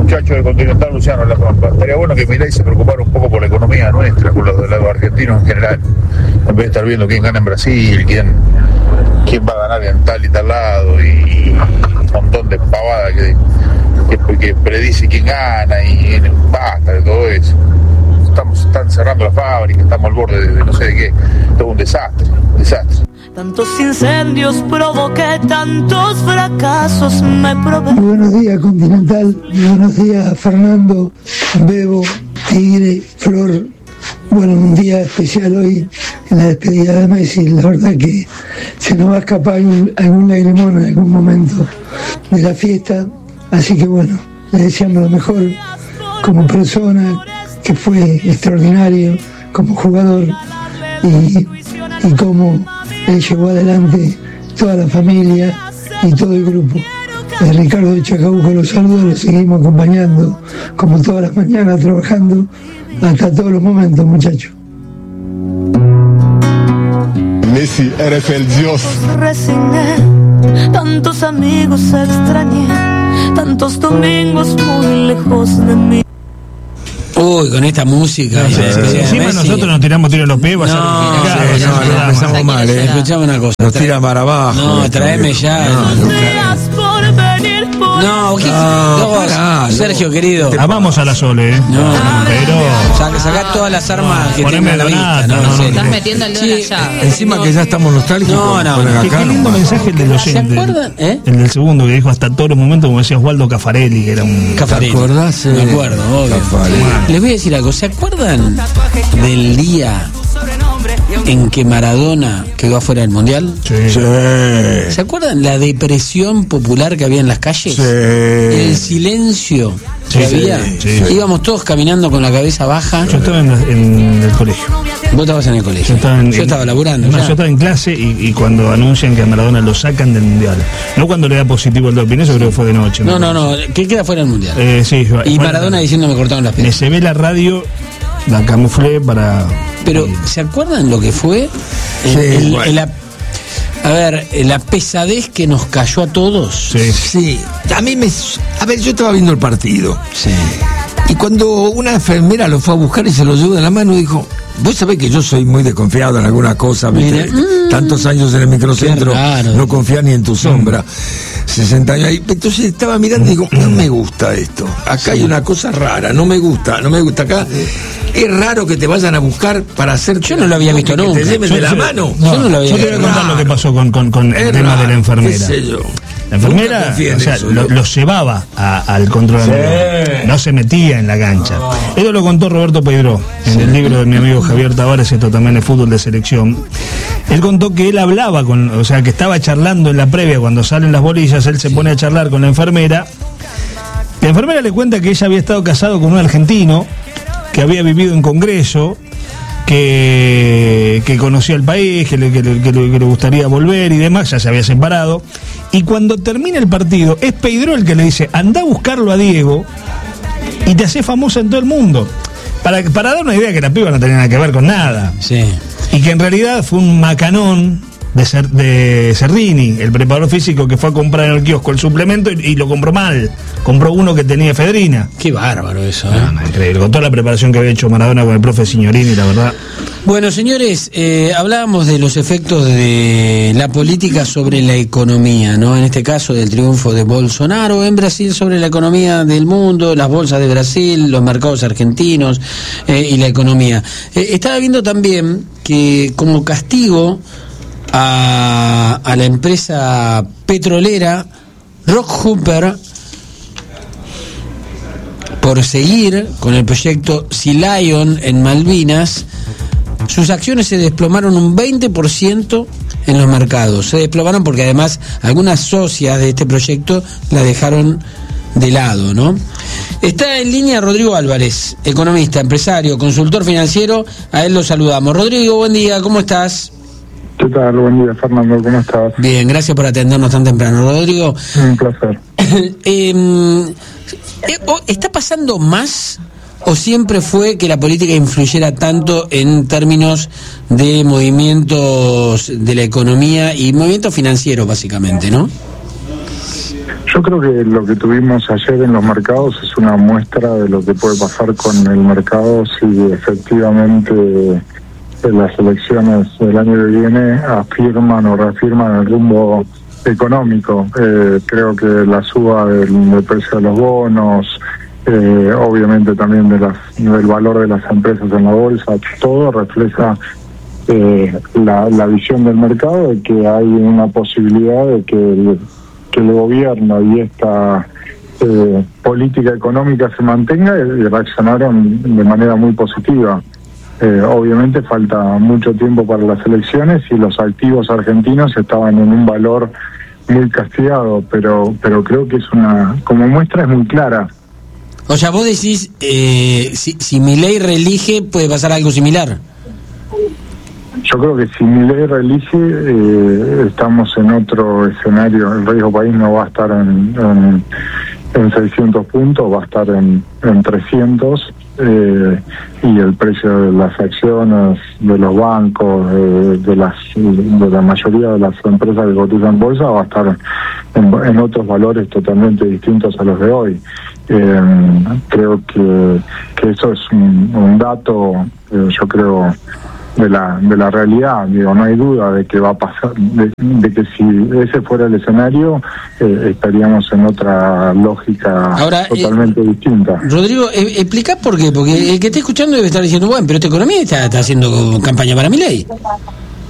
muchacho del Continental, Luciano Lacompa. Estaría bueno que Milei se preocupara un poco por la economía nuestra, por los argentinos en general, en vez de estar viendo quién gana en Brasil, quién va a ganar en tal y tal lado, y un montón de pavadas que predice quién gana, y basta de todo eso. Están cerrando la fábrica, estamos al borde de no sé de qué, todo un desastre. Tantos incendios provoqué, tantos fracasos me probé. Muy buenos días, Continental. Muy buenos días, Fernando, Bebo, Tigre, Flor. Bueno, un día especial hoy en la despedida de Messi. La verdad que se nos va a escapar algún lagrimón en algún momento de la fiesta. Así que bueno, le deseamos lo mejor como persona, que fue extraordinario, como jugador, y como él llevó adelante toda la familia y todo el grupo. Ricardo de Chacabuco los saludos, lo seguimos acompañando como todas las mañanas, trabajando hasta todos los momentos, muchachos. Messi, eres el Dios. Resigné, tantos amigos extrañé, tantos domingos muy lejos de mí. Uy, con esta música. Encima nosotros nos tiramos tiros en los pies. Empezamos mal, escuchame una cosa. Nos tira para abajo. No, tráeme ya. No, Sergio, querido. Amamos a la Sole, No, pero sacá todas las armas que tenés a la vista. Estás metiendo el dedo en la llave. Encima que ya estamos nostálgicos. Qué lindo mensaje el del oyente. ¿Se acuerdan? El del segundo que dijo hasta todos los momentos, como decía Osvaldo Caffarelli, que era un... Caffarelli. ¿Te acordás? Me acuerdo, obvio. Les voy a decir algo. ¿Se acuerdan del día en que Maradona quedó afuera del Mundial? Sí. ¿Se acuerdan la depresión popular que había en las calles? Sí. El silencio que había. Sí. Íbamos todos caminando con la cabeza baja. Yo estaba en el colegio. Vos estabas en el colegio. Yo estaba laburando. No, yo estaba en clase y cuando anuncian que a Maradona lo sacan del Mundial. No cuando le da positivo el doping, eso creo que fue de noche. No, que queda fuera del Mundial. Sí, y Maradona diciendo me cortaron las piernas. Se ve la radio, la camuflé para... Pero, ¿se acuerdan lo que fue? La pesadez que nos cayó a todos. Sí. A ver, yo estaba viendo el partido. Sí. Y cuando una enfermera lo fue a buscar y se lo llevó de la mano, dijo: vos sabés que yo soy muy desconfiado en alguna cosa, ¿viste? Tantos años en el microcentro, no confía ni en tu sombra. 60 años ahí. Entonces estaba mirando y digo: no me gusta esto. Acá hay una cosa rara, no me gusta acá. Es raro que te vayan a buscar para hacer... Yo no lo había visto nunca. Que te lleven de la mano. Yo no lo había visto. Yo te voy a contar lo que pasó con el tema de la enfermera. ¿Qué sé yo? La enfermera, lo llevaba al control. No se metía en la cancha. Eso lo contó Roberto Peiró en el libro de mi amigo Javier Tavares, esto también es fútbol de selección. Él contó que él hablaba que estaba charlando en la previa cuando salen las bolillas, él se pone a charlar con la enfermera. La enfermera le cuenta que ella había estado casado con un argentino, que había vivido en Congreso, que conocía el país, que le gustaría volver y demás, ya se había separado. Y cuando termina el partido, es Peiró el que le dice: andá a buscarlo a Diego y te hace famosa en todo el mundo. Para dar una idea que la piba no tenía nada que ver con nada. Sí. Y que en realidad fue un macanón de Cerdini, el preparador físico, que fue a comprar en el kiosco el suplemento y lo compró mal. Compró uno que tenía efedrina. Qué bárbaro eso, increíble, con toda la preparación que había hecho Maradona con el profe Signorini, la verdad. Bueno, señores, hablábamos de los efectos de la política sobre la economía, ¿no? En este caso del triunfo de Bolsonaro en Brasil sobre la economía del mundo, las bolsas de Brasil, los mercados argentinos y la economía. Estaba viendo también que como castigo a la empresa petrolera Rock Hooper por seguir con el proyecto Sea Lion en Malvinas, sus acciones se desplomaron un 20% en los mercados. Se desplomaron porque además algunas socias de este proyecto la dejaron de lado, ¿no? Está en línea Rodrigo Álvarez, economista, empresario, consultor financiero. A él lo saludamos. Rodrigo, buen día, ¿cómo estás? ¿Qué tal? Buen día, Fernando, ¿cómo estás? Bien, gracias por atendernos tan temprano, Rodrigo. Un placer. ¿Está pasando más o siempre fue que la política influyera tanto en términos de movimientos de la economía y movimientos financieros, básicamente, no? Yo Yo creo que lo que tuvimos ayer en los mercados es una muestra de lo que puede pasar con el mercado si efectivamente las elecciones del año que viene afirman o reafirman el rumbo económico. Creo que la suba del precio de los bonos, obviamente también del valor de las empresas en la bolsa, todo refleja la visión del mercado de que hay una posibilidad de que el gobierno y esta política económica se mantenga, y reaccionaron de manera muy positiva. Obviamente falta mucho tiempo para las elecciones y los activos argentinos estaban en un valor muy castigado, pero creo que como muestra es muy clara. O sea, vos decís, si Milei reelige, puede pasar algo similar. Yo creo que si Milei reelige, estamos en otro escenario. El riesgo país no va a estar en 600 puntos, va a estar en 300, y el precio de las acciones de los bancos, de la mayoría de las empresas que cotizan en bolsa, va a estar en otros valores totalmente distintos a los de hoy. Creo que eso es un dato, yo creo, de la realidad. Digo, no hay duda de que va a pasar, de que si ese fuera el escenario, estaríamos en otra lógica. Ahora, totalmente distinta. Rodrigo, explica por qué, porque el que está escuchando debe estar diciendo, bueno, pero esta economía está haciendo campaña para Milei.